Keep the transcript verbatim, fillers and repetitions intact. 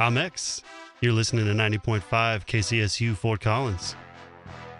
I'm X. You're listening to ninety point five K C S U Fort Collins.